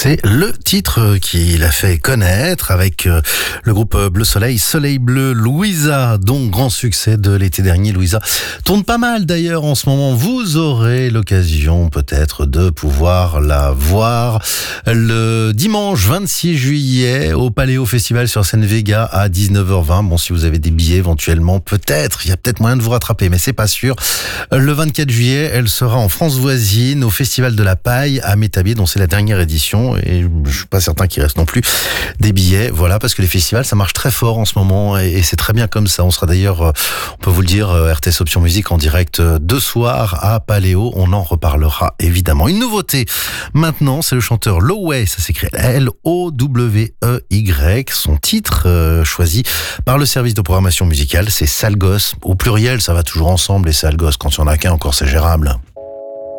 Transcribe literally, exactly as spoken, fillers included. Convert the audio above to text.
C'est le titre qu'il a fait connaître avec le groupe Bleu Soleil, Soleil Bleu, Louisa, dont grand succès de l'été dernier. Louisa tourne pas mal d'ailleurs en ce moment. Vous aurez l'occasion peut-être de pouvoir la voir le dimanche vingt-six juillet au Paléo Festival sur Scène Vega à dix-neuf heures vingt. Bon, si vous avez des billets éventuellement, peut-être, il y a peut-être moyen de vous rattraper, mais c'est pas sûr. Le vingt-quatre juillet, elle sera en France voisine au Festival de la Paille à Métabier, dont c'est la dernière édition. Et je suis pas certain qu'il reste non plus des billets. Voilà, parce que les festivals, ça marche très fort en ce moment et, et c'est très bien comme ça. On sera d'ailleurs, on peut vous le dire, R T S Option Musique en direct de soir à Paléo. On en reparlera évidemment. Une nouveauté maintenant, c'est le chanteur Loway. Ça s'écrit L O W E Y. Son titre euh, choisi par le service de programmation musicale, c'est Sale Gosse. Au pluriel, ça va toujours ensemble. Les sales gosses, quand il y en a qu'un, encore c'est gérable.